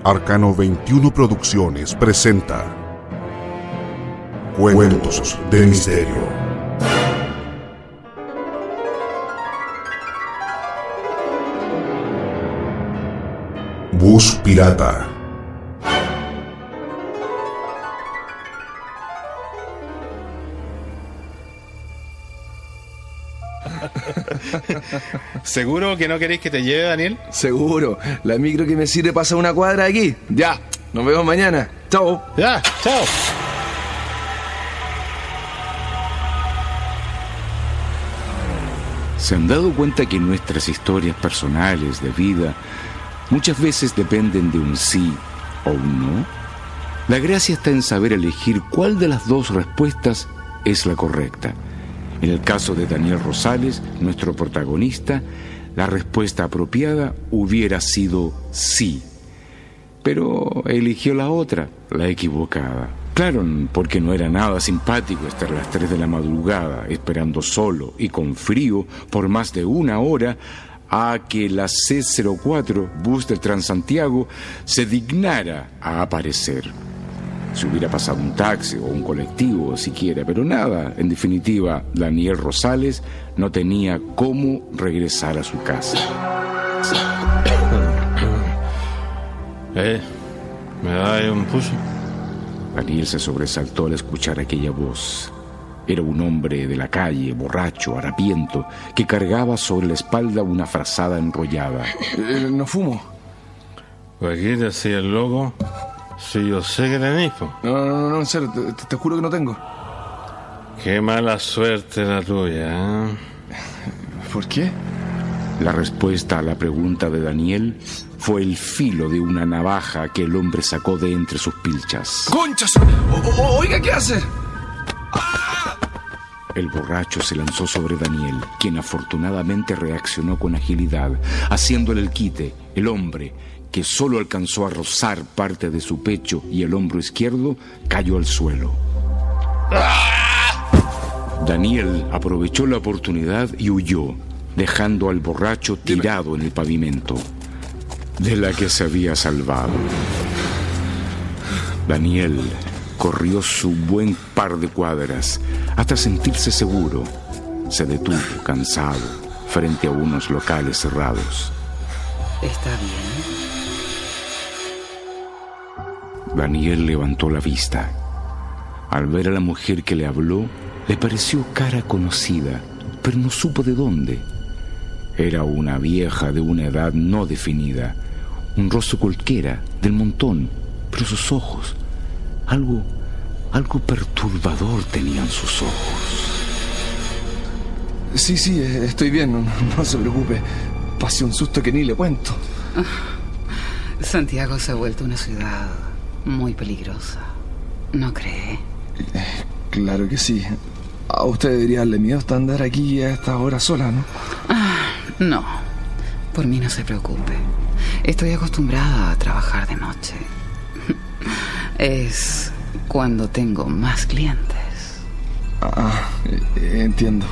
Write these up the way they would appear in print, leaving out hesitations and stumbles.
Arcano 21 Producciones presenta Cuentos de Misterio. Bus Pirata. ¿Seguro que no queréis que te lleve, Daniel? Seguro. La micro que me sirve pasa una cuadra de aquí. Ya, nos vemos mañana. Chao. Ya, chao. ¿Se han dado cuenta que nuestras historias personales de vida muchas veces dependen de un sí o un no? La gracia está en saber elegir cuál de las dos respuestas es la correcta. En el caso de Daniel Rosales, nuestro protagonista, la respuesta apropiada hubiera sido sí. Pero eligió la otra, la equivocada. Claro, porque no era nada simpático estar a las 3 de la madrugada esperando solo y con frío por más de una hora a que la C04, bus del Transantiago, se dignara a aparecer. Si hubiera pasado un taxi o un colectivo siquiera, pero nada. En definitiva, Daniel Rosales no tenía cómo regresar a su casa. ¿Me da un puso? Daniel se sobresaltó al escuchar aquella voz. Era un hombre de la calle, borracho, harapiento, que cargaba sobre la espalda una frazada enrollada. No fumo. Cualquiera decía el loco. Si yo sé que tenés, po. No, en serio, te juro que no tengo. Qué mala suerte la tuya, ¿eh? ¿Por qué? La respuesta a la pregunta de Daniel fue el filo de una navaja que el hombre sacó de entre sus pilchas. ¡Conchas! Oiga, ¿qué hace? El borracho se lanzó sobre Daniel, quien afortunadamente reaccionó con agilidad, haciéndole el quite. El hombre, que solo alcanzó a rozar parte de su pecho y el hombro izquierdo, cayó al suelo. Daniel aprovechó la oportunidad y huyó, dejando al borracho tirado en el pavimento, de la que se había salvado. Daniel corrió su buen par de cuadras hasta sentirse seguro. Se detuvo, cansado, frente a unos locales cerrados. ¿Está bien? Daniel levantó la vista. Al ver a la mujer que le habló, le pareció cara conocida, pero no supo de dónde. Era una vieja de una edad no definida, un rostro cualquiera, del montón, pero sus ojos, algo perturbador tenían sus ojos. Sí, estoy bien, no se preocupe. Pasé un susto que ni le cuento. Santiago se ha vuelto una ciudad muy peligrosa, ¿no cree? Claro que sí. A usted debería darle miedo hasta andar aquí a esta hora sola, ¿no? No, por mí no se preocupe. Estoy acostumbrada a trabajar de noche. Es cuando tengo más clientes. Entiendo.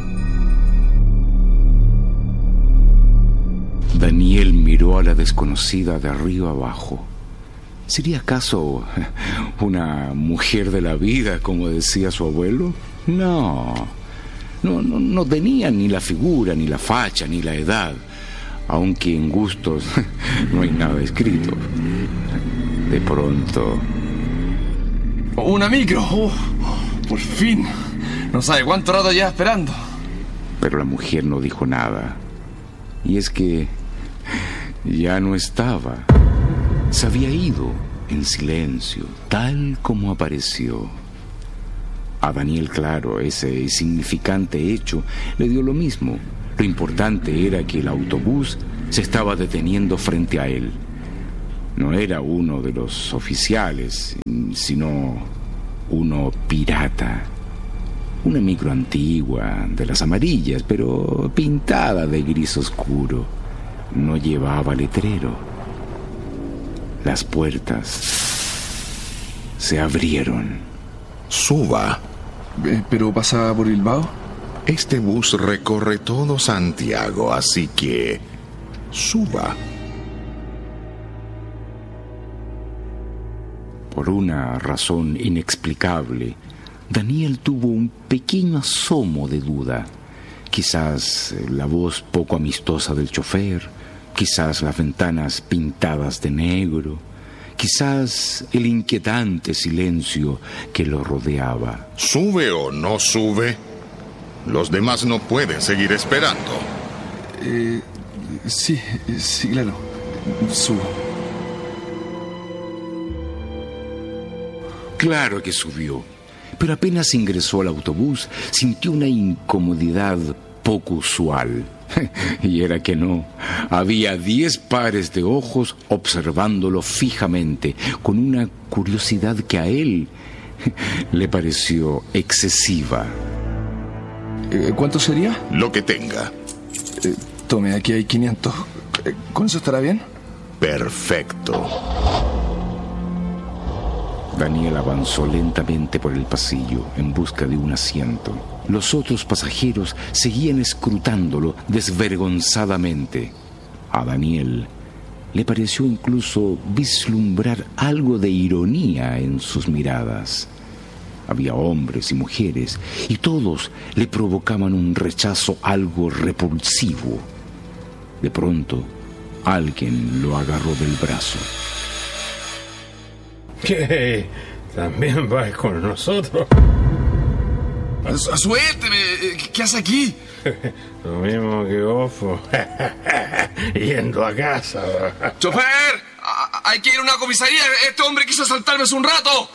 Daniel miró a la desconocida de arriba abajo. ¿Sería acaso una mujer de la vida, como decía su abuelo? No tenía ni la figura, ni la facha, ni la edad, aunque en gustos no hay nada escrito. De pronto... ¡Una micro! ¡Por fin! No sabe cuánto rato lleva esperando. Pero la mujer no dijo nada. Y es que ya no estaba. Se había ido en silencio, tal como apareció. A Daniel, claro, ese insignificante hecho le dio lo mismo. Lo importante era que el autobús se estaba deteniendo frente a él. No era uno de los oficiales, sino uno pirata. Una micro antigua, de las amarillas, pero pintada de gris oscuro. No llevaba letrero. Las puertas se abrieron. Suba. ¿Pero pasa por Bilbao? Este bus recorre todo Santiago, así que suba. Por una razón inexplicable, Daniel tuvo un pequeño asomo de duda. Quizás la voz poco amistosa del chofer, quizás las ventanas pintadas de negro, quizás el inquietante silencio que lo rodeaba. ¿Sube o no sube? Los demás no pueden seguir esperando. Sí, claro. Subo. Claro que subió, pero apenas ingresó al autobús, sintió una incomodidad poco usual. Y era que no. Había 10 pares de ojos observándolo fijamente, con una curiosidad que a él le pareció excesiva. ¿Cuánto sería? Lo que tenga. Tome, aquí hay 500. ¿Con eso estará bien? Perfecto. Daniel avanzó lentamente por el pasillo en busca de un asiento. Los otros pasajeros seguían escrutándolo desvergonzadamente. A Daniel le pareció incluso vislumbrar algo de ironía en sus miradas. Había hombres y mujeres, y todos le provocaban un rechazo algo repulsivo. De pronto, alguien lo agarró del brazo. ¿Qué? ¿También vas con nosotros? ¡Suélteme! ¿Qué hace aquí? Lo mismo que vos, yendo a casa. ¡Chofer! ¡Hay que ir a una comisaría! ¡Este hombre quiso asaltarme hace un rato!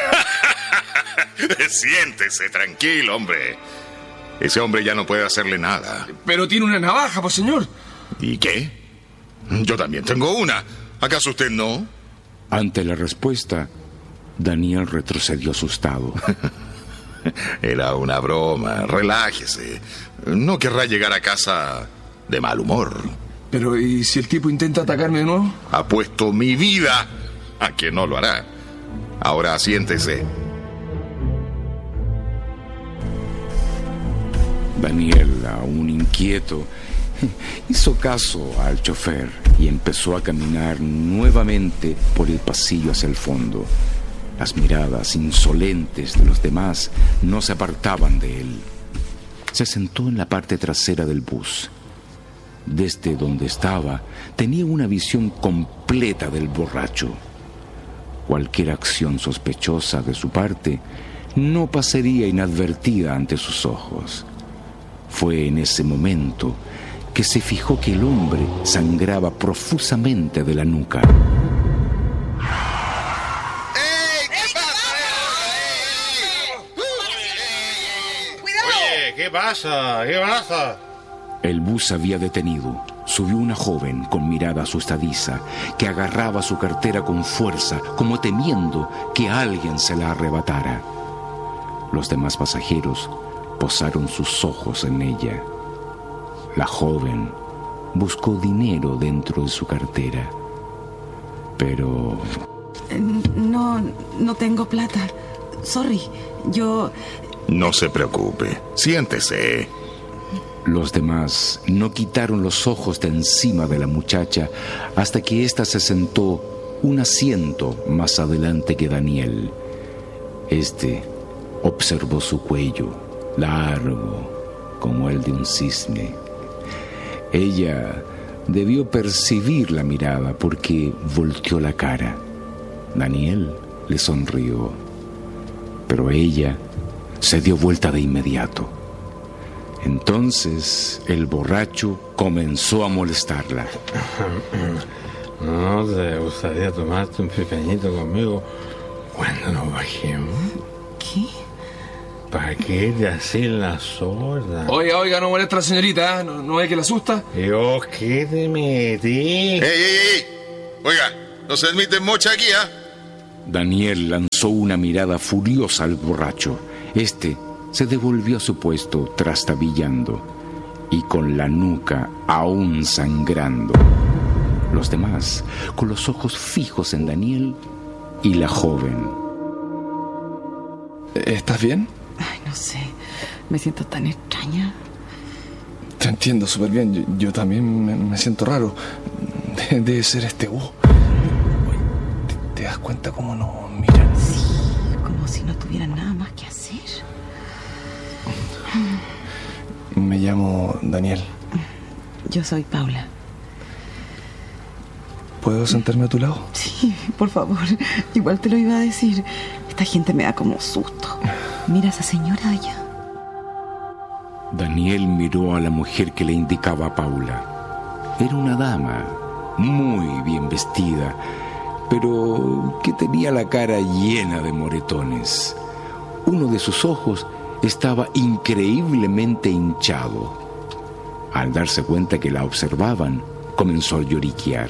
Siéntese, tranquilo, hombre. Ese hombre ya no puede hacerle nada. Pero tiene una navaja, pues, señor. ¿Y qué? Yo también tengo una. ¿Acaso usted no? Ante la respuesta, Daniel retrocedió asustado. Era una broma, relájese. No querrá llegar a casa de mal humor. Pero, ¿y si el tipo intenta atacarme de nuevo? Apuesto mi vida a que no lo hará. Ahora siéntese. Daniel, aún inquieto, hizo caso al chofer y empezó a caminar nuevamente por el pasillo hacia el fondo. Las miradas insolentes de los demás no se apartaban de él. Se sentó en la parte trasera del bus. Desde donde estaba, tenía una visión completa del borracho. Cualquier acción sospechosa de su parte no pasaría inadvertida ante sus ojos. Fue en ese momento que se fijó que el hombre sangraba profusamente de la nuca. ¿Qué pasa? ¿Qué pasa? El bus se había detenido. Subió una joven con mirada asustadiza que agarraba su cartera con fuerza, como temiendo que alguien se la arrebatara. Los demás pasajeros posaron sus ojos en ella. La joven buscó dinero dentro de su cartera, pero... No tengo plata. Sorry, yo... No se preocupe, siéntese. Los demás no quitaron los ojos de encima de la muchacha hasta que ésta se sentó un asiento más adelante que Daniel. Este observó su cuello, largo como el de un cisne. Ella debió percibir la mirada porque volteó la cara. Daniel le sonrió, pero ella se dio vuelta de inmediato. Entonces el borracho comenzó a molestarla. ¿No te gustaría tomarte un pequeñito conmigo cuando nos bajemos? ¿Qué? ¿Para qué te haces la sorda? Oiga, no molesta a la señorita, ¿eh? ¿No ve que la asusta? ¿Y vos qué te metí? ¡Ey! Oiga, no se admite mocha aquí, ¿ah? Daniel lanzó una mirada furiosa al borracho. Este se devolvió a su puesto trastabillando y con la nuca aún sangrando. Los demás, con los ojos fijos en Daniel y la joven. ¿Estás bien? Ay, no sé. Me siento tan extraña. Te entiendo súper bien. Yo también me siento raro. Debe ser este bus. ¿Te das cuenta cómo nos miran. Sí, como si no tuvieran nada más que hacer. Me llamo Daniel. Yo soy Paula. ¿Puedo sentarme a tu lado? Sí, por favor. Igual te lo iba a decir. Esta gente me da como susto. Mira a esa señora allá. Daniel miró a la mujer que le indicaba a Paula. Era una dama, muy bien vestida, pero que tenía la cara llena de moretones. Uno de sus ojos estaba increíblemente hinchado. Al darse cuenta que la observaban, comenzó a lloriquear.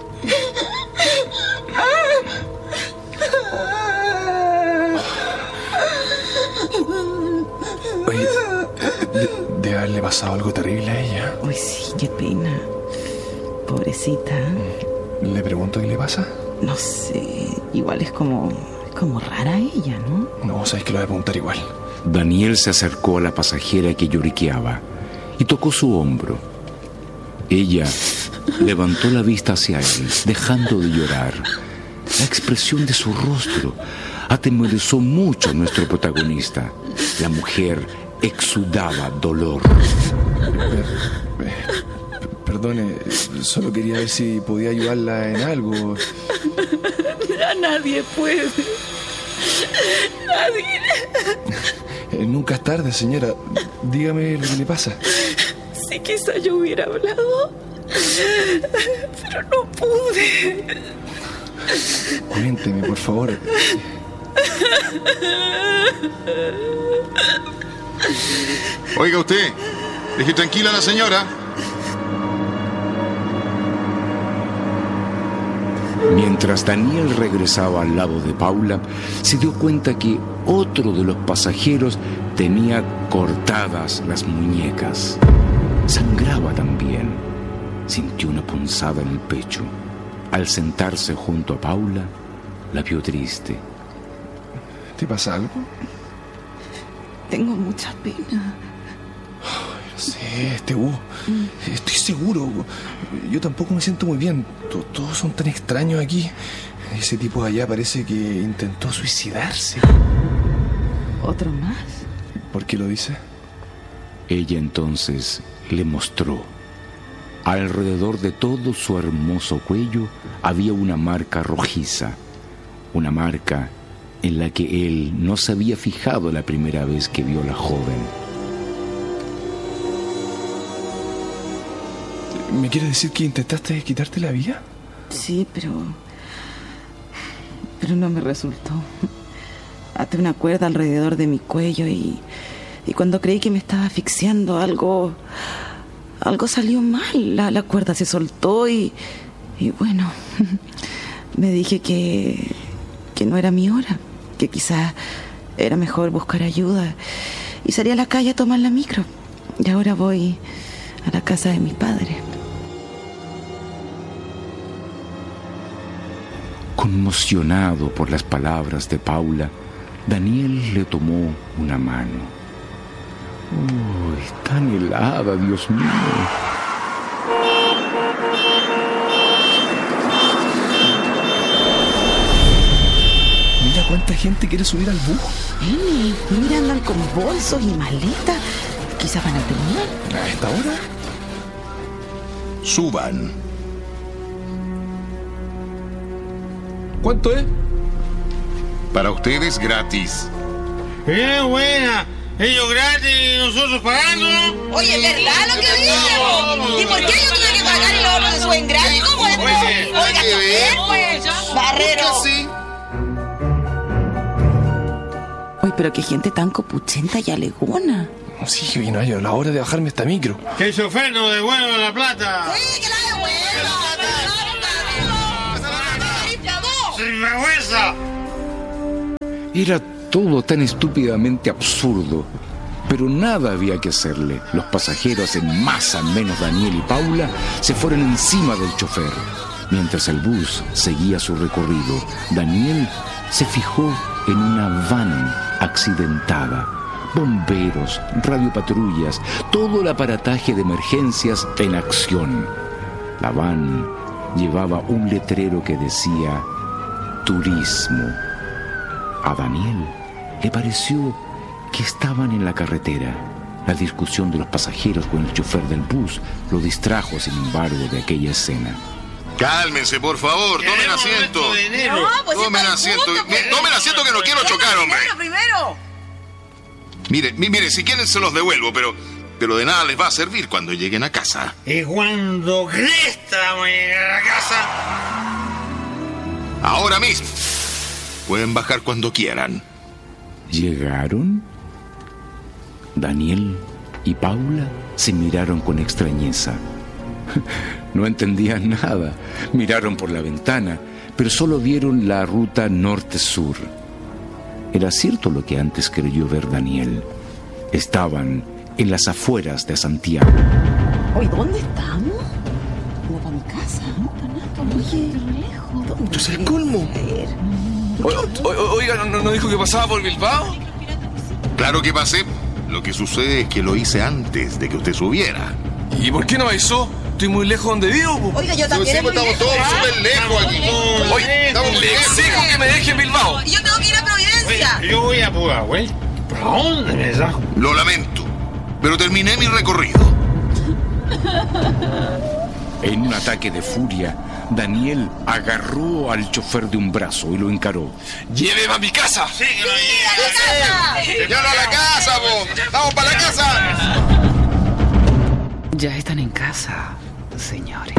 Oye, debe haberle pasado algo terrible a ella. Uy, sí, qué pena. Pobrecita. ¿Le pregunto qué le pasa? No sé, igual es como rara ella, ¿no? No, sabes que lo voy a preguntar igual. Daniel se acercó a la pasajera que lloriqueaba y tocó su hombro. Ella levantó la vista hacia él, dejando de llorar. La expresión de su rostro atemorizó mucho a nuestro protagonista. La mujer exudaba dolor. Perdone, solo quería ver si podía ayudarla en algo. Ya nadie puede. Nadie. Nunca es tarde, señora. Dígame lo que le pasa. Sí, quizá yo hubiera hablado, pero no pude. Cuénteme, por favor. Oiga usted, deje tranquila a la señora. Mientras Daniel regresaba al lado de Paula, se dio cuenta que otro de los pasajeros tenía cortadas las muñecas. Sangraba también. Sintió una punzada en el pecho. Al sentarse junto a Paula, la vio triste. ¿Te pasa algo? Tengo mucha pena. No sé, estoy seguro. Yo tampoco me siento muy bien. Todos son tan extraños aquí. Ese tipo de allá parece que intentó suicidarse. ¿Otro más? ¿Por qué lo dice? Ella entonces le mostró. Alrededor de todo su hermoso cuello había una marca rojiza, una marca en la que él no se había fijado la primera vez que vio a la joven. ¿Me quiere decir que intentaste quitarte la vida? Sí, pero no me resultó. Até una cuerda alrededor de mi cuello y cuando creí que me estaba asfixiando, algo salió mal. La cuerda se soltó y bueno, me dije que no era mi hora, que quizás era mejor buscar ayuda. Y salí a la calle a tomar la micro. Y ahora voy a la casa de mis padres. Conmocionado por las palabras de Paula, Daniel le tomó una mano. ¡Uy, tan helada, Dios mío! Mira cuánta gente quiere subir al bus. Mira, andan con bolsos y maletas. Quizás van a terminar. ¿A esta hora? Suban. ¿Cuánto es? Para ustedes gratis. ¡Bien buena! Ellos gratis y nosotros pagando. Oye, ¿verdad lo que dice? ¿Y por qué yo tuve que pagar y los otros se suben gratis? ¿Cómo es? Oiga, chofer, pues. Barrero. Sí. Uy, pero qué gente tan copuchenta y alegona. Sí, vino a la hora de bajarme esta micro. Que el chofer nos devuelva la plata. Sí, que la devuelva. ¡Sinvergüenza! Era todo tan estúpidamente absurdo, pero nada había que hacerle. Los pasajeros, en masa menos Daniel y Paula, se fueron encima del chofer. Mientras el bus seguía su recorrido, Daniel se fijó en una van accidentada. Bomberos, radiopatrullas, todo el aparataje de emergencias en acción. La van llevaba un letrero que decía turismo. A Daniel le pareció que estaban en la carretera. La discusión de los pasajeros con el chofer del bus lo distrajo, sin embargo, de aquella escena. Cálmense, por favor, tomen asiento. No, pues Tomen asiento. Tomen asiento que no quiero chocar, hombre. Primero. Mire, si quieren se los devuelvo, pero de nada les va a servir cuando lleguen a casa. ¿Y cuando cresta vamos a llegar a casa? Ahora mismo. Pueden bajar cuando quieran. ¿Llegaron? Daniel y Paula se miraron con extrañeza. No entendían nada. Miraron por la ventana, pero solo vieron la ruta norte-sur. Era cierto lo que antes creyó ver Daniel. Estaban en las afueras de Santiago. Oye, ¿dónde estamos? No, para mi casa. Oye, lejos. ¿Dónde? Yo sé el colmo. Oiga, ¿no dijo que pasaba por Bilbao? Claro que pasé. Lo que sucede es que lo hice antes de que usted subiera. ¿Y por qué no avisó? Estoy muy lejos donde vivo, po. Oiga, yo también. Estamos todos súper lejos aquí. Oye, estamos muy le lejos. exijo que me deje en Bilbao. Yo tengo que ir a Providencia. Yo voy a Pudahuel. ¿Para dónde me saco? Lo lamento, pero terminé mi recorrido. En un ataque de furia, Daniel agarró al chofer de un brazo y lo encaró. ¡Lléveme a mi casa! Sí, que lo lleve. ¡Ya no a la casa, vos! ¡Vamos para la casa! Ya están en casa, señores.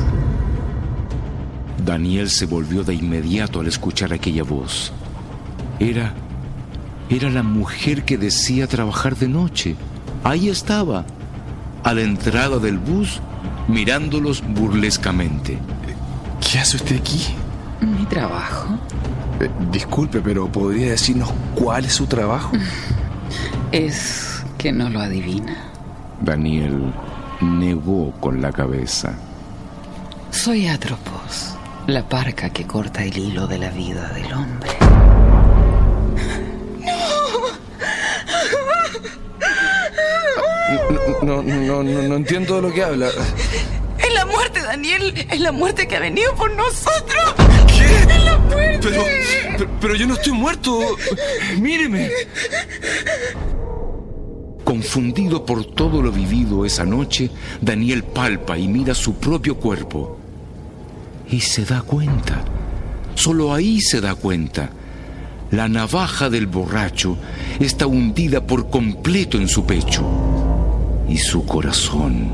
Daniel se volvió de inmediato al escuchar aquella voz. Era la mujer que decía trabajar de noche. Ahí estaba, a la entrada del bus, mirándolos burlescamente. ¿Qué hace usted aquí? Mi trabajo Disculpe, pero ¿podría decirnos cuál es su trabajo? es que no lo adivina. Daniel negó con la cabeza. Soy Atropos, la parca que corta el hilo de la vida del hombre. No entiendo de lo que habla. Es la muerte, Daniel. Es la muerte que ha venido por nosotros. ¿Qué? Es la muerte. Pero yo no estoy muerto. Míreme. Confundido por todo lo vivido esa noche, Daniel palpa y mira su propio cuerpo. Y se da cuenta. Solo ahí se da cuenta. La navaja del borracho está hundida por completo en su pecho. Y su corazón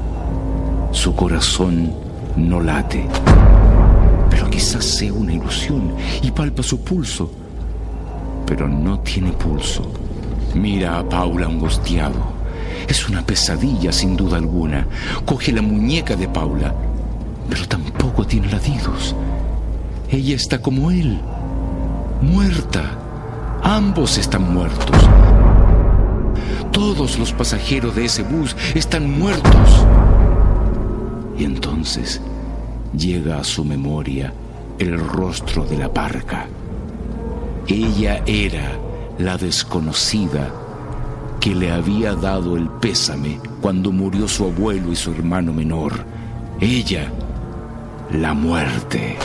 no late. Pero quizás sea una ilusión y palpa su pulso. Pero no tiene pulso. Mira a Paula angustiado. Es una pesadilla sin duda alguna. Coge la muñeca de Paula, pero tampoco tiene latidos. Ella está como él, muerta. Ambos están muertos. Todos los pasajeros de ese bus están muertos. Y entonces llega a su memoria el rostro de la parca. Ella era la desconocida que le había dado el pésame cuando murió su abuelo y su hermano menor. Ella, la muerte.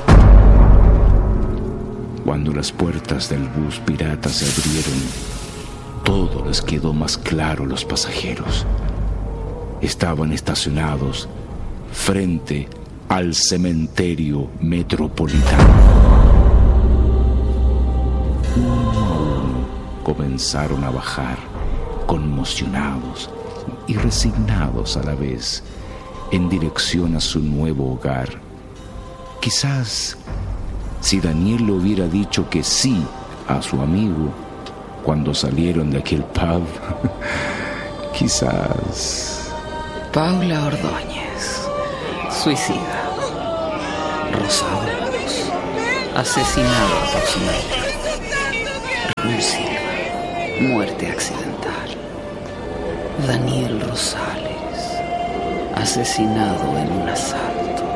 Cuando las puertas del bus pirata se abrieron, todo les quedó más claro a los pasajeros. Estaban estacionados frente al cementerio metropolitano. Comenzaron a bajar, conmocionados y resignados a la vez, en dirección a su nuevo hogar. Quizás, si Daniel le hubiera dicho que sí a su amigo cuando salieron de aquel pub, quizás... Paula Ordóñez, suicida. Rosados, asesinada por su marido. Raúl Silva, muerte accidental. Daniel Rosales, asesinado en un asalto.